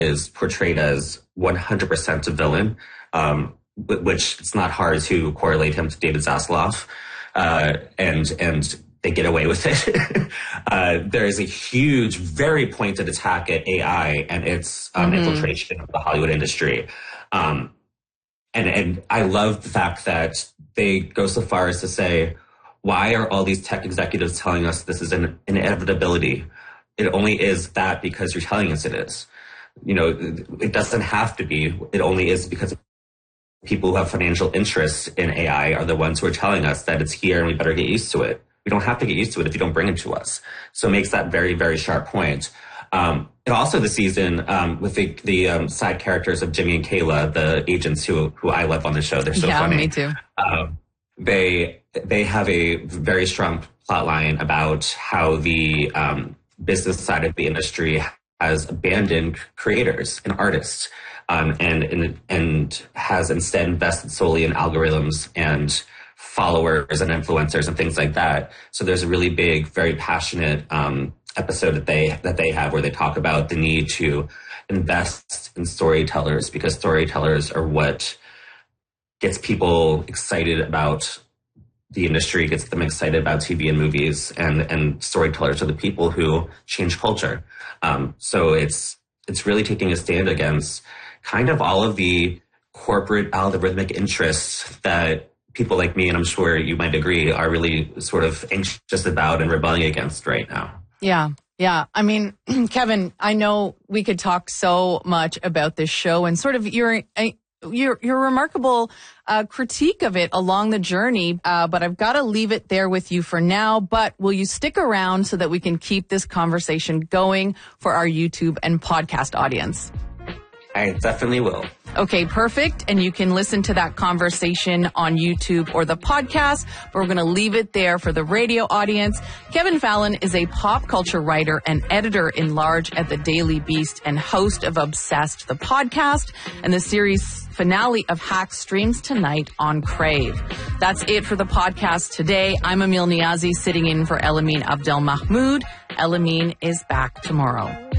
is portrayed as 100% a villain, which it's not hard to correlate him to David Zaslav, and they get away with it. There is a huge, very pointed attack at AI and its infiltration of the Hollywood industry. And I love the fact that they go so far as to say, why are all these tech executives telling us this is an inevitability? It only is that because you're telling us it is. You know, it doesn't have to be. It only is because people who have financial interests in AI are the ones who are telling us that it's here and we better get used to it. We don't have to get used to it if you don't bring it to us. So it makes that very, very sharp point. And also the season with the side characters of Jimmy and Kayla, the agents who I love on the show. They're so funny. Me too. They have a very strong plot line about how the business side of the industry has abandoned creators and artists, and has instead invested solely in algorithms and followers and influencers and things like that. So there's a really big, very passionate episode that they have where they talk about the need to invest in storytellers, because storytellers are what gets people excited about the industry, gets them excited about TV and movies, and storytellers are the people who change culture. So it's really taking a stand against kind of all of the corporate algorithmic interests that people like me, and I'm sure you might agree, are really sort of anxious about and rebelling against right now. Yeah. Yeah. I mean, Kevin, I know we could talk so much about this show and sort of your remarkable critique of it along the journey, but I've got to leave it there with you for now. But will you stick around so that we can keep this conversation going for our YouTube and podcast audience? I definitely will. Okay, perfect. And you can listen to that conversation on YouTube or the podcast, but we're going to leave it there for the radio audience. Kevin Fallon is a pop culture writer and editor-in-large at the Daily Beast and host of Obsessed, the podcast, and the series finale of Hacks streams tonight on Crave. That's it for the podcast today. I'm Emil Niazi, sitting in for Elamine Abdel Mahmoud. Elamine is back tomorrow.